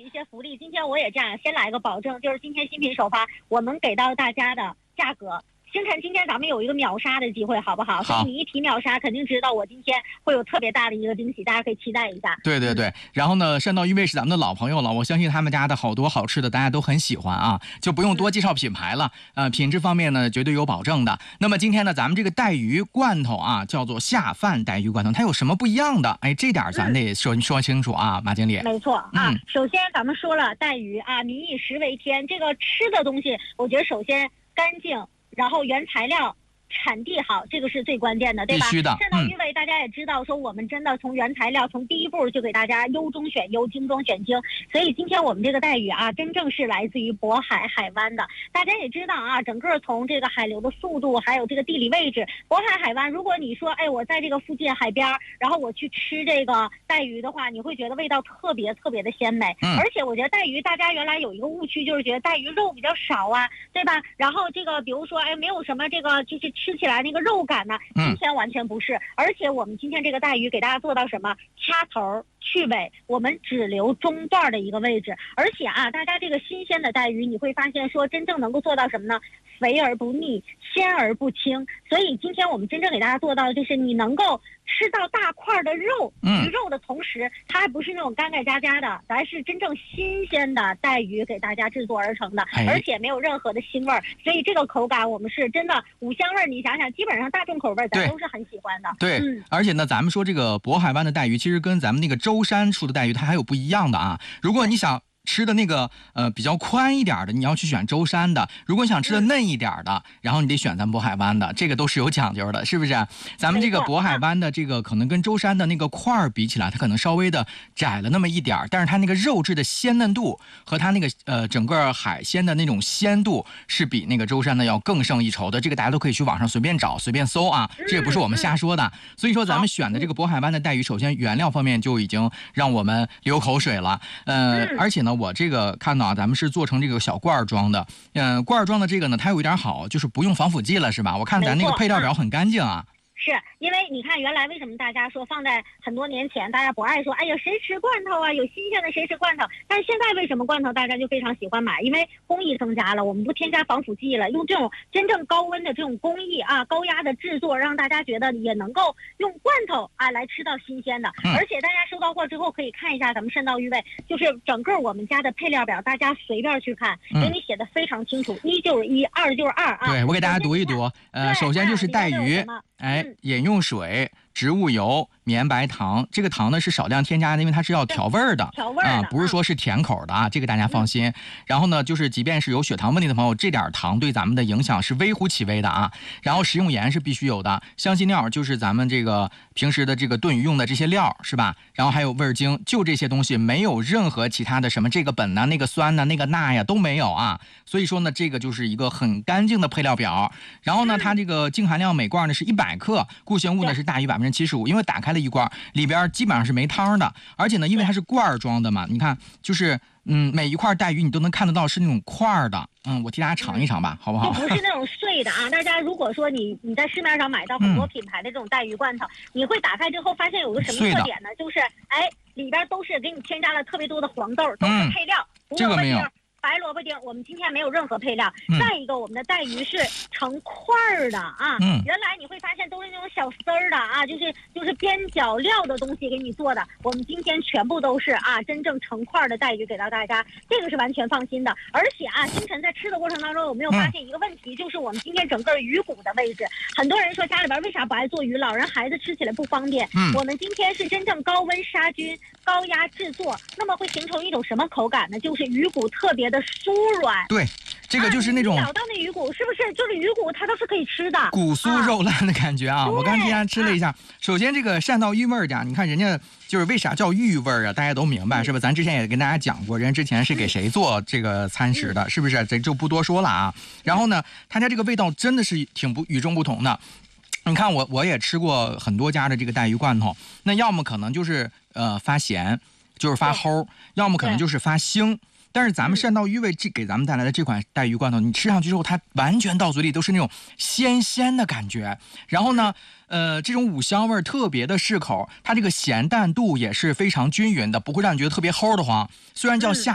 一些福利。今天我也这样，先来个保证，就是今天新品首发，我们给到大家的价格。星辰，今天咱们有一个秒杀的机会，好不好？所以你一提秒杀，肯定知道我今天会有特别大的一个惊喜，大家可以期待一下。 对对对，然后呢，善道鱼味是咱们的老朋友了，我相信他们家的好多好吃的大家都很喜欢啊，就不用多介绍品牌了。品质方面呢，绝对有保证的。那么今天呢，咱们这个带鱼罐头啊，叫做下饭带鱼罐头，它有什么不一样的？哎，这点咱得说清楚啊，马经理。 没错啊，首先咱们说了带鱼啊，民以食为天，这个吃的东西，我觉得首先干净。然后原材料产地好，这个是最关键的，对吧？ 必须的。 善道鱼味大家也知道，说我们真的从原材料，从第一步就给大家优中选优，精中选精。所以今天我们这个带鱼啊，真正是来自于渤海海湾的。大家也知道啊，整个从这个海流的速度，还有这个地理位置，渤海海湾，如果你说，哎，我在这个附近海边，然后我去吃这个带鱼的话，你会觉得味道特别特别的鲜美。而且我觉得带鱼，大家原来有一个误区，就是觉得带鱼肉比较少啊，对吧？然后这个比如说，哎，没有什么这个就是吃起来那个肉感呢，今天完全不是。而且我们今天这个带鱼给大家做到什么？掐头去尾，我们只留中段的一个位置。而且啊，大家这个新鲜的带鱼，你会发现说真正能够做到什么呢？肥而不腻，鲜而不清。所以今天我们真正给大家做到的就是你能够吃到大块的肉，鱼肉的同时，它还不是那种干干渣渣的，咱是真正新鲜的带鱼给大家制作而成的，而且没有任何的腥味儿，所以这个口感我们是真的五香味儿。你想想，基本上大众口味咱都是很喜欢的。 对，而且呢，咱们说这个渤海湾的带鱼，其实跟咱们那个舟山出的带鱼它还有不一样的啊。如果你想吃的那个比较宽一点的，你要去选舟山的；如果你想吃的嫩一点的，然后你得选咱渤海湾的，这个都是有讲究的，是不是？咱们这个渤海湾的这个可能跟舟山的那个块儿比起来，它可能稍微的窄了那么一点，但是它那个肉质的鲜嫩度和它那个整个海鲜的那种鲜度是比那个舟山的要更胜一筹的。这个大家都可以去网上随便找随便搜啊，这也不是我们瞎说的。所以说咱们选的这个渤海湾的带鱼，首先原料方面就已经让我们流口水了。而且呢，我这个看到啊，咱们是做成这个小罐装的，罐装的这个呢，它有一点好，就是不用防腐剂了，是吧？我看咱那个配料表很干净啊。 是因为你看，原来为什么大家说放在很多年前，大家不爱说，哎呀，谁吃罐头啊？有新鲜的谁吃罐头？但是现在为什么罐头大家就非常喜欢买？因为工艺增加了，我们不添加防腐剂了，用这种真正高温的这种工艺啊，高压的制作，让大家觉得也能够用罐头啊来吃到新鲜的。而且大家收到货之后可以看一下咱们善道鱼味，就是整个我们家的配料表，大家随便去看，给你写的非常清楚，一就是一，二就是二啊。 对，我给大家读一读。首先就是带鱼，饮用水、植物油、绵白糖，这个糖呢是少量添加的，因为它是要调味儿的，不是说是甜口的啊，这个大家放心。然后呢，就是即便是有血糖问题的朋友，这点糖对咱们的影响是微乎其微的啊。然后食用盐是必须有的，香辛料就是咱们这个平时的这个炖鱼用的这些料，是吧？然后还有味儿精，就这些东西，没有任何其他的什么这个苯呐、那个酸呐、那个钠呀都没有啊。所以说呢，这个就是一个很干净的配料表。然后呢，它这个净含量每罐呢是100克，固形物呢是大于75%，因为打开了一罐，里边基本上是没汤的，而且呢，因为它是罐装的嘛，你看就是每一块带鱼你都能看得到是那种块的。我替大家尝一尝吧，好不好？ 不是那种碎的啊！大家如果说你在市面上买到很多品牌的这种带鱼罐头，你会打开之后发现有个什么特点呢？就是里边都是给你添加了特别多的黄豆，都是配料， 这个没有。 白萝卜丁，我们今天没有任何配料。再一个，我们的带鱼是成块儿的啊。原来你会发现都是那种小丝儿的啊，就是边角料的东西给你做的。我们今天全部都是啊，真正成块的带鱼给到大家，这个是完全放心的。而且啊，星辰在吃的过程当中有没有发现一个问题，就是我们今天整个鱼骨的位置，很多人说家里边为啥不爱做鱼，老人孩子吃起来不方便。我们今天是真正高温杀菌、高压制作，那么会形成一种什么口感呢？就是鱼骨特别的酥软。 对，这个就是那种咬到那鱼骨，是不是就是鱼骨它都是可以吃的， 骨酥肉烂的感觉啊！我刚今天吃了一下，首先这个善道鱼味儿的，你看人家就是为啥叫鱼味儿啊？大家都明白是吧？咱之前也跟大家讲过，人家之前是给谁做这个餐食的，是不是？这就不多说了啊。然后呢，他家这个味道真的是挺与众不同的。你看我也吃过很多家的这个带鱼罐头，那要么可能就是发咸，就是发齁，要么可能就是发腥。但是咱们善道鱼味给咱们带来的这款带鱼罐头，你吃上去之后，它完全到嘴里都是那种鲜鲜的感觉。然后呢，这种五香味特别的适口，它这个咸淡度也是非常均匀的，不会让你觉得特别齁的慌。虽然叫下